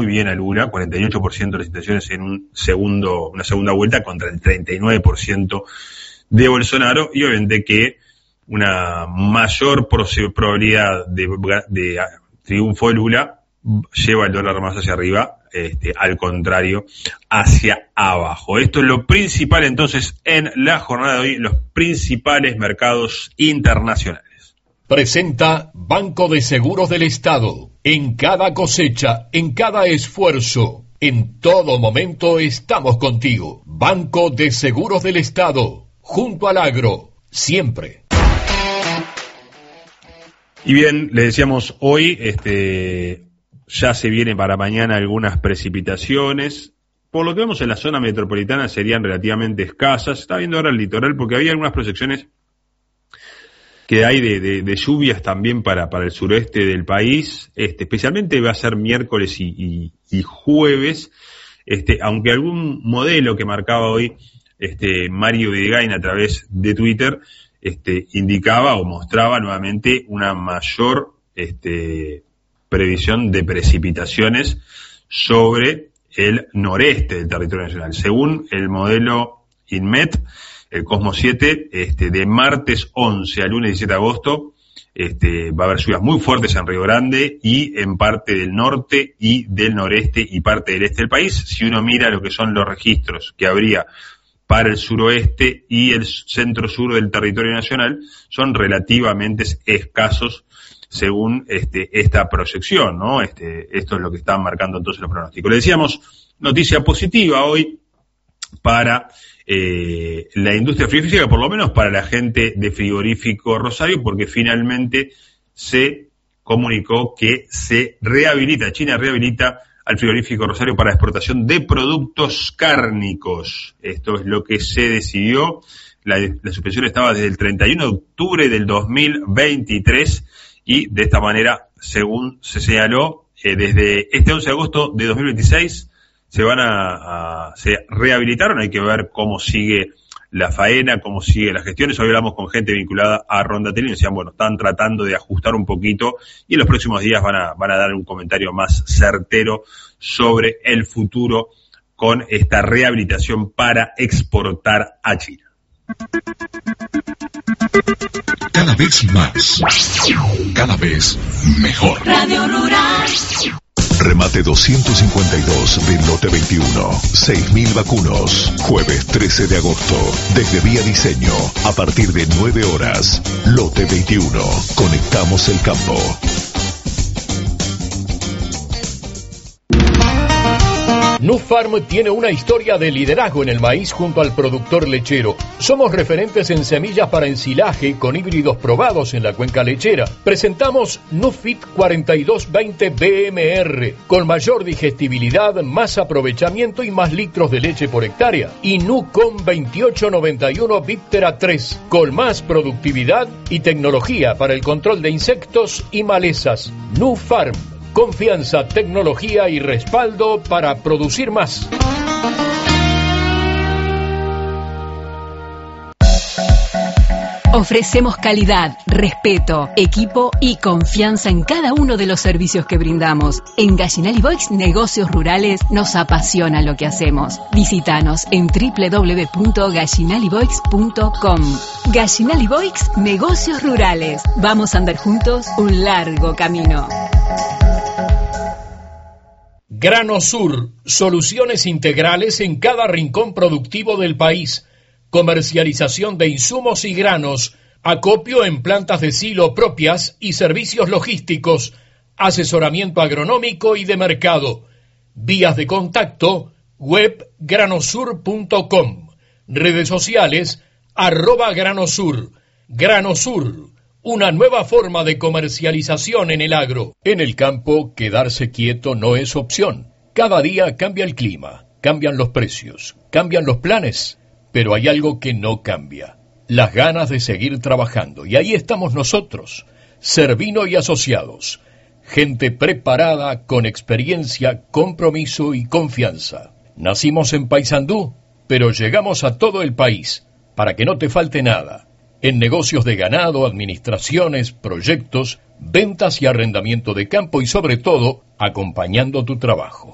bien a Lula, 48% de las intenciones en una segunda vuelta contra el 39% de Bolsonaro, y obviamente que una mayor probabilidad de triunfo de Lula lleva el dólar más hacia arriba, al contrario, hacia abajo. Esto es lo principal entonces en la jornada de hoy, los principales mercados internacionales. Presenta Banco de Seguros del Estado. En cada cosecha, en cada esfuerzo, en todo momento estamos contigo. Banco de Seguros del Estado, junto al agro, siempre. Y bien, le decíamos hoy, ya se viene para mañana algunas precipitaciones. Por lo que vemos en la zona metropolitana serían relativamente escasas. Está viendo ahora el litoral porque había algunas proyecciones que hay de lluvias también para el suroeste del país. Especialmente va a ser miércoles y jueves. Aunque algún modelo que marcaba hoy Mario Videgain a través de Twitter indicaba o mostraba nuevamente una mayor previsión de precipitaciones sobre el noreste del territorio nacional. Según el modelo INMET, el Cosmos 7, de martes 11 al lunes 17 de agosto, va a haber lluvias muy fuertes en Río Grande y en parte del norte y del noreste y parte del este del país. Si uno mira lo que son los registros que habría para el suroeste y el centro-sur del territorio nacional, son relativamente escasos según esta proyección, ¿no? Esto es lo que están marcando entonces los pronósticos. Le decíamos, noticia positiva hoy para la industria frigorífica, por lo menos para la gente de Frigorífico Rosario, porque finalmente se comunicó que China rehabilita al Frigorífico Rosario para exportación de productos cárnicos. Esto es lo que se decidió. La suspensión estaba desde el 31 de octubre del 2023 y de esta manera, según se señaló, desde este 11 de agosto de 2026 se rehabilitaron. Hay que ver cómo sigue la faena, cómo sigue las gestiones. Hoy hablamos con gente vinculada a Rondatelli y decían, bueno, están tratando de ajustar un poquito y en los próximos días van a dar un comentario más certero sobre el futuro con esta rehabilitación para exportar a China. Cada vez más, cada vez mejor. Radio Rural. Remate 252 del lote 21. 6.000 vacunos. Jueves 13 de agosto. Desde Vía Diseño. A partir de 9 horas. Lote 21. Conectamos el campo. Nufarm tiene una historia de liderazgo en el maíz junto al productor lechero. Somos referentes en semillas para ensilaje con híbridos probados en la cuenca lechera. Presentamos Nufit 4220 BMR con mayor digestibilidad, más aprovechamiento y más litros de leche por hectárea. Y Nucom 2891 Viptera 3 con más productividad y tecnología para el control de insectos y malezas. Nufarm. Confianza, tecnología y respaldo para producir más. Ofrecemos calidad, respeto, equipo y confianza en cada uno de los servicios que brindamos. En Gallinal y Boix Negocios Rurales nos apasiona lo que hacemos. Visítanos en www.gallinaliboix.com. Gallinal y Boix Negocios Rurales. Vamos a andar juntos un largo camino. Grano Sur, soluciones integrales en cada rincón productivo del país. Comercialización de insumos y granos, acopio en plantas de silo propias y servicios logísticos, asesoramiento agronómico y de mercado. Vías de contacto, web granosur.com. Redes sociales, @granosur. Granosur, una nueva forma de comercialización en el agro. En el campo, quedarse quieto no es opción. Cada día cambia el clima, cambian los precios, cambian los planes, pero hay algo que no cambia: las ganas de seguir trabajando. Y ahí estamos nosotros, Servino y Asociados, gente preparada, con experiencia, compromiso y confianza. Nacimos en Paysandú, pero llegamos a todo el país, para que no te falte nada. En negocios de ganado, administraciones, proyectos, ventas y arrendamiento de campo y sobre todo, acompañando tu trabajo.